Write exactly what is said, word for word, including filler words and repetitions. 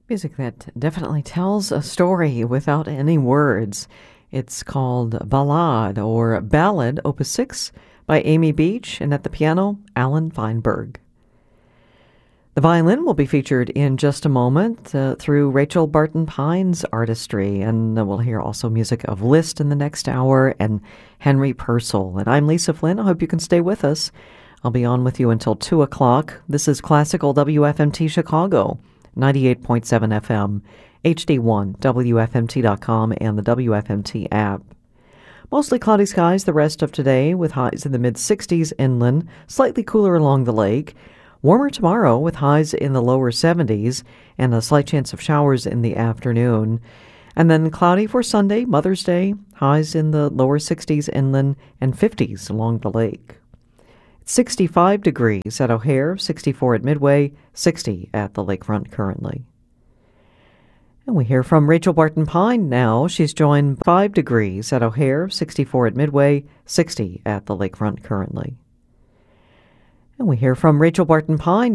Music that definitely tells a story without any words. It's called Ballade or Ballad, Opus six by Amy Beach, and at the piano, Alan Feinberg. The violin will be featured in just a moment uh, through Rachel Barton Pine's artistry, and uh, we'll hear also music of Liszt in the next hour and Henry Purcell. And I'm Lisa Flynn. I hope you can stay with us. I'll be on with you until two o'clock. This is Classical W F M T Chicago, ninety-eight point seven F M, H D one, W F M T dot com, and the W F M T app. Mostly cloudy skies the rest of today, with highs in the mid-sixties inland, slightly cooler along the lake. Warmer tomorrow with highs in the lower seventies and a slight chance of showers in the afternoon. And then cloudy for Sunday, Mother's Day, highs in the lower sixties inland and fifties along the lake. sixty-five degrees at O'Hare, sixty-four at Midway, sixty at the lakefront currently. And we hear from Rachel Barton Pine now. She's joined five degrees at O'Hare, sixty-four at Midway, sixty at the lakefront currently. And we hear from Rachel Barton Pine